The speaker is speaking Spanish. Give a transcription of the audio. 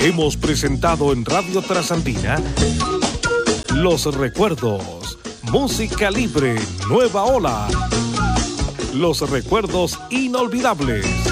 hemos presentado en Radio Trasandina Los Recuerdos, música libre, nueva ola. Los recuerdos inolvidables.